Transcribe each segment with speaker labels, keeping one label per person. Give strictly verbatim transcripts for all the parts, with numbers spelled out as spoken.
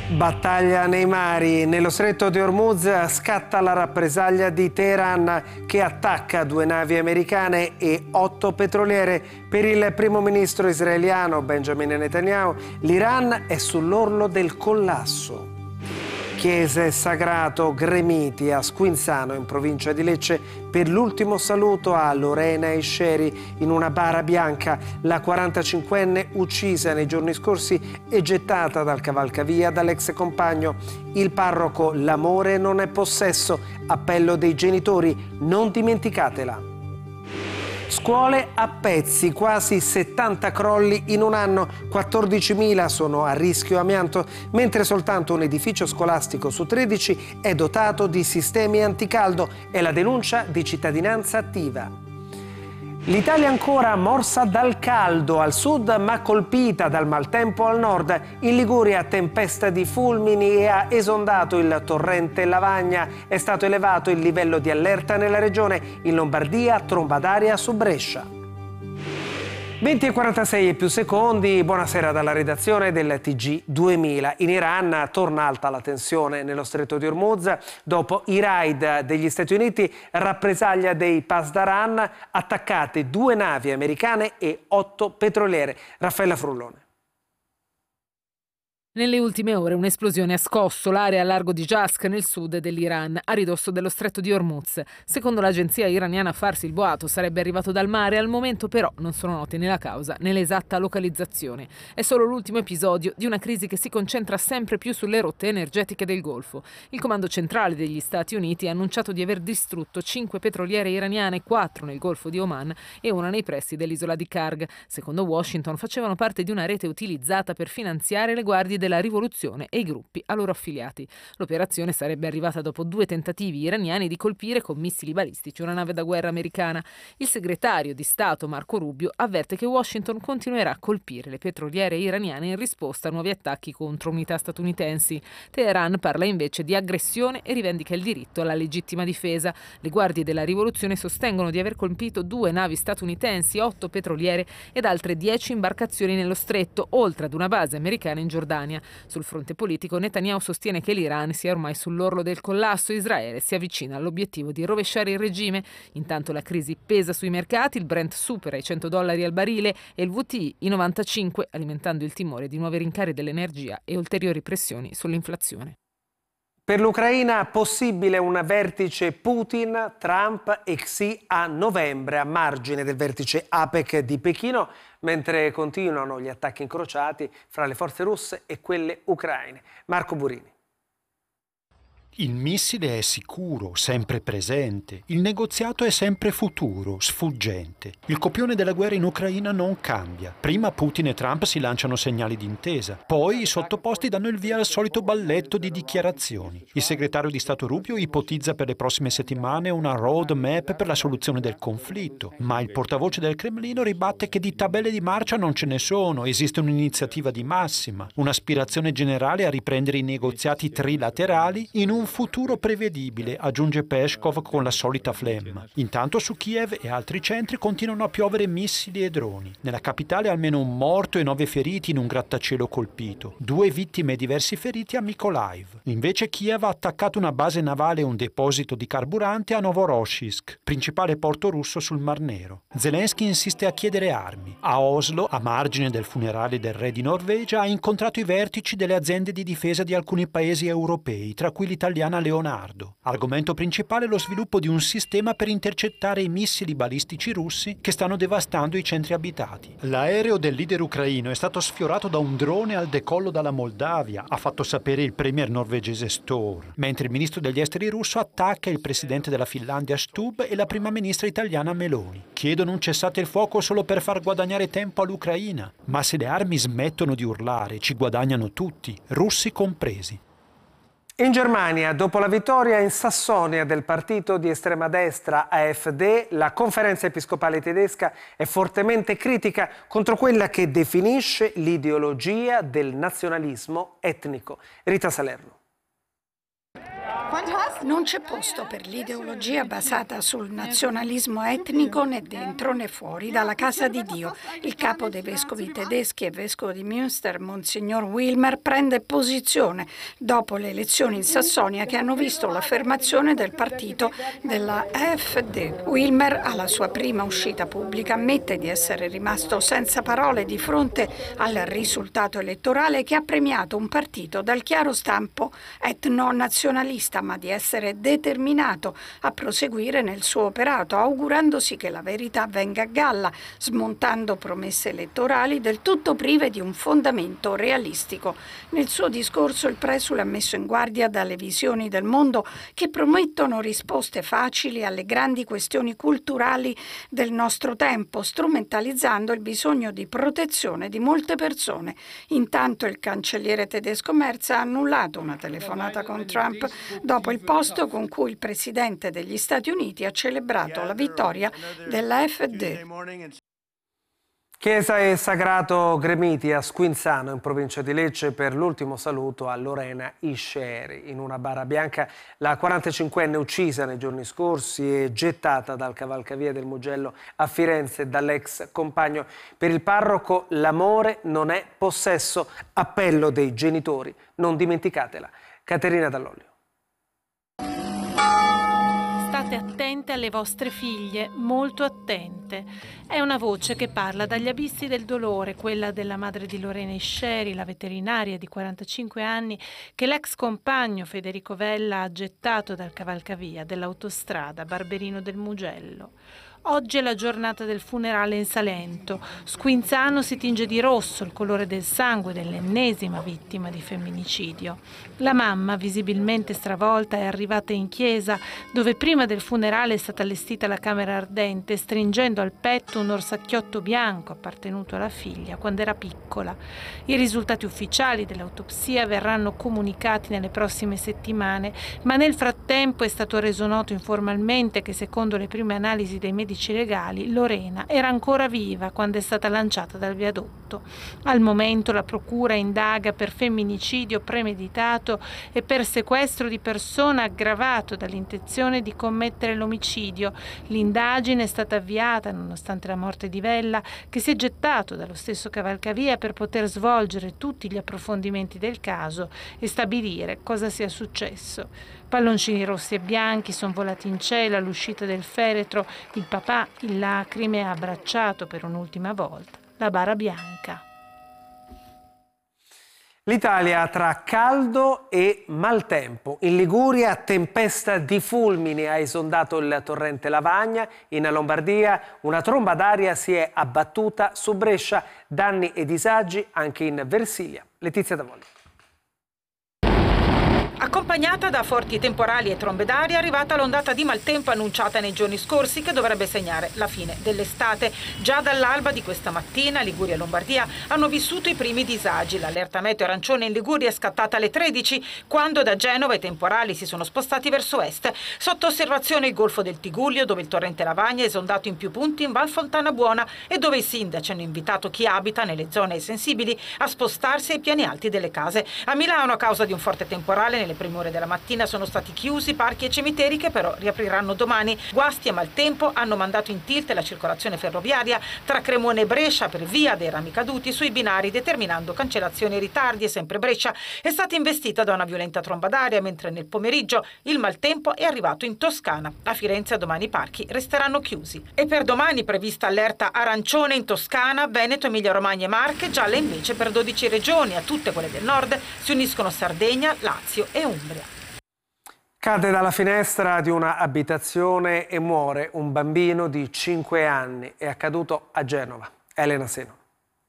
Speaker 1: Battaglia nei mari. Nello stretto di Hormuz scatta la rappresaglia di Teheran che attacca due navi americane e otto petroliere. Per il primo ministro israeliano Benjamin Netanyahu, l'Iran è sull'orlo del collasso. Chiese Sagrato gremiti a Squinzano in provincia di Lecce per l'ultimo saluto a Lorena Esceri in una bara bianca. La quarantacinquenne uccisa nei giorni scorsi e gettata dal cavalcavia dall'ex compagno. Il parroco: l'amore non è possesso. Appello dei genitori: non dimenticatela. Scuole a pezzi, quasi settanta crolli in un anno, quattordicimila sono a rischio amianto, mentre soltanto un edificio scolastico su tredici è dotato di sistemi anticaldo. È la denuncia di Cittadinanza Attiva. L'Italia ancora morsa dal caldo al sud ma colpita dal maltempo al nord. In Liguria tempesta di fulmini e ha esondato il torrente Lavagna. È stato elevato il livello di allerta nella regione. In Lombardia tromba d'aria su Brescia. venti e quarantasei e più secondi, buonasera dalla redazione del T G duemila. In Iran torna alta la tensione nello stretto di Hormuz dopo i raid degli Stati Uniti, rappresaglia dei Pasdaran, attaccate due navi americane e otto petroliere. Raffaella Frullone.
Speaker 2: Nelle ultime ore un'esplosione ha scosso l'area a largo di Jask nel sud dell'Iran, a ridosso dello stretto di Hormuz. Secondo l'agenzia iraniana Fars, il boato sarebbe arrivato dal mare, al momento però non sono note né la causa né l'esatta localizzazione. È solo l'ultimo episodio di una crisi che si concentra sempre più sulle rotte energetiche del Golfo. Il comando centrale degli Stati Uniti ha annunciato di aver distrutto cinque petroliere iraniane, quattro nel Golfo di Oman e una nei pressi dell'isola di Karg. Secondo Washington facevano parte di una rete utilizzata per finanziare le guardie della rivoluzione e i gruppi a loro affiliati. L'operazione sarebbe arrivata dopo due tentativi iraniani di colpire con missili balistici una nave da guerra americana. Il segretario di Stato Marco Rubio avverte che Washington continuerà a colpire le petroliere iraniane in risposta a nuovi attacchi contro unità statunitensi. Teheran parla invece di aggressione e rivendica il diritto alla legittima difesa. Le guardie della rivoluzione sostengono di aver colpito due navi statunitensi, otto petroliere ed altre dieci imbarcazioni nello stretto, oltre ad una base americana in Giordania. Sul fronte politico, Netanyahu sostiene che l'Iran sia ormai sull'orlo del collasso e Israele si avvicina all'obiettivo di rovesciare il regime. Intanto la crisi pesa sui mercati, il Brent supera i cento dollari al barile e il W T I i novantacinque, alimentando il timore di nuovi rincari dell'energia e ulteriori pressioni sull'inflazione.
Speaker 1: Per l'Ucraina possibile un vertice Putin-Trump e Xi a novembre, a margine del vertice APEC di Pechino, mentre continuano gli attacchi incrociati fra le forze russe e quelle ucraine. Marco Burini.
Speaker 3: Il missile è sicuro, sempre presente. Il negoziato è sempre futuro, sfuggente. Il copione della guerra in Ucraina non cambia. Prima Putin e Trump si lanciano segnali d'intesa. Poi i sottoposti danno il via al solito balletto di dichiarazioni. Il segretario di Stato Rubio ipotizza per le prossime settimane una road map per la soluzione del conflitto. Ma il portavoce del Cremlino ribatte che di tabelle di marcia non ce ne sono. Esiste un'iniziativa di massima, un'aspirazione generale a riprendere i negoziati trilaterali in un futuro prevedibile, aggiunge Peskov con la solita flemma. Intanto su Kiev e altri centri continuano a piovere missili e droni. Nella capitale almeno un morto e nove feriti in un grattacielo colpito. Due vittime e diversi feriti a Mykolaiv. Invece Kiev ha attaccato una base navale e un deposito di carburante a Novorossiysk, principale porto russo sul Mar Nero. Zelensky insiste a chiedere armi. A Oslo, a margine del funerale del re di Norvegia, ha incontrato i vertici delle aziende di difesa di alcuni paesi europei, tra cui l'Italia Leonardo. Argomento principale lo sviluppo di un sistema per intercettare i missili balistici russi che stanno devastando i centri abitati. L'aereo del leader ucraino è stato sfiorato da un drone al decollo dalla Moldavia, ha fatto sapere il premier norvegese Støre, mentre il ministro degli esteri russo attacca il presidente della Finlandia Stubb e la prima ministra italiana Meloni. Chiedono un cessate il fuoco solo per far guadagnare tempo all'Ucraina, ma se le armi smettono di urlare ci guadagnano tutti, russi compresi.
Speaker 1: In Germania, dopo la vittoria in Sassonia del partito di estrema destra A F D, la conferenza episcopale tedesca è fortemente critica contro quella che definisce l'ideologia del nazionalismo etnico. Rita Salerno.
Speaker 4: Non c'è posto per l'ideologia basata sul nazionalismo etnico né dentro né fuori dalla casa di Dio. Il capo dei vescovi tedeschi e vescovo di Münster, Monsignor Wilmer, prende posizione dopo le elezioni in Sassonia che hanno visto l'affermazione del partito della AfD. Wilmer, alla sua prima uscita pubblica, ammette di essere rimasto senza parole di fronte al risultato elettorale che ha premiato un partito dal chiaro stampo etno-nazionalista, ma di essere determinato a proseguire nel suo operato, augurandosi che la verità venga a galla, smontando promesse elettorali del tutto prive di un fondamento realistico. Nel suo discorso il presule ha messo in guardia dalle visioni del mondo che promettono risposte facili alle grandi questioni culturali del nostro tempo, strumentalizzando il bisogno di protezione di molte persone. Intanto il cancelliere tedesco Merz ha annullato una telefonata con Trump dopo il posto con cui il presidente degli Stati Uniti ha celebrato la vittoria dell'AfD.
Speaker 1: Chiesa e Sagrato Gremiti a Squinzano, in provincia di Lecce, per l'ultimo saluto a Lorena Isceri. In una bara bianca la quarantacinquenne uccisa nei giorni scorsi e gettata dal cavalcavia del Mugello a Firenze dall'ex compagno. Per il parroco l'amore non è possesso. Appello dei genitori, non dimenticatela. Caterina Dall'Olio.
Speaker 5: State attente alle vostre figlie, molto attente. È una voce che parla dagli abissi del dolore, quella della madre di Lorena Isceri, la veterinaria di quarantacinque anni, che l'ex compagno Federico Vella ha gettato dal cavalcavia dell'autostrada Barberino del Mugello. Oggi è la giornata del funerale in Salento. Squinzano si tinge di rosso, il colore del sangue dell'ennesima vittima di femminicidio. La mamma, visibilmente stravolta, è arrivata in chiesa, dove prima del funerale è stata allestita la camera ardente, stringendo al petto un orsacchiotto bianco appartenuto alla figlia quando era piccola. I risultati ufficiali dell'autopsia verranno comunicati nelle prossime settimane, ma nel frattempo è stato reso noto informalmente che, secondo le prime analisi dei medici legali, Lorena era ancora viva quando è stata lanciata dal viadotto. Al momento la procura indaga per femminicidio premeditato e per sequestro di persona aggravato dall'intenzione di commettere l'omicidio. L'indagine è stata avviata nonostante la morte di Vella, che si è gettato dallo stesso cavalcavia per poter svolgere tutti gli approfondimenti del caso e stabilire cosa sia successo. Palloncini rossi e bianchi sono volati in cielo all'uscita del feretro. Il papà, in lacrime, ha abbracciato per un'ultima volta la bara bianca.
Speaker 1: L'Italia tra caldo e maltempo. In Liguria tempesta di fulmini ha esondato il torrente Lavagna. In Lombardia una tromba d'aria si è abbattuta su Brescia. Danni e disagi anche in Versilia. Letizia Davoli.
Speaker 6: Accompagnata da forti temporali e trombe d'aria è arrivata l'ondata di maltempo annunciata nei giorni scorsi, che dovrebbe segnare la fine dell'estate. Già dall'alba di questa mattina Liguria e Lombardia hanno vissuto i primi disagi. L'allerta meteo arancione in Liguria è scattata alle tredici, quando da Genova i temporali si sono spostati verso est. Sotto osservazione il golfo del Tigullio, dove il torrente Lavagna è esondato in più punti in Val Fontana Buona e dove i sindaci hanno invitato chi abita nelle zone sensibili a spostarsi ai piani alti delle case. A Milano, a causa di un forte temporale, nelle prime ore della mattina sono stati chiusi parchi e cimiteri, che però riapriranno domani. Guasti e maltempo hanno mandato in tilt la circolazione ferroviaria tra Cremona e Brescia per via dei rami caduti sui binari, determinando cancellazioni e ritardi. E sempre Brescia è stata investita da una violenta tromba d'aria, mentre nel pomeriggio il maltempo è arrivato in Toscana. A Firenze domani i parchi resteranno chiusi. E per domani prevista allerta arancione in Toscana, Veneto, Emilia-Romagna e Marche, gialla invece per dodici regioni. A tutte quelle del nord si uniscono Sardegna, Lazio e Umbria.
Speaker 1: Cade dalla finestra di una abitazione e muore un bambino di cinque anni. È accaduto a Genova. Elena Seno.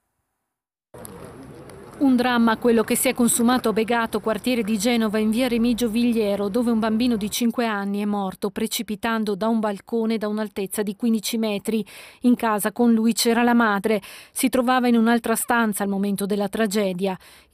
Speaker 7: Un dramma quello che si è consumato a Begato, quartiere di Genova, in via Remigio Vigliero, dove un bambino di cinque anni è morto precipitando da un balcone da un'altezza di quindici metri. In casa con lui c'era la madre. Si trovava in un'altra stanza al momento della tragedia.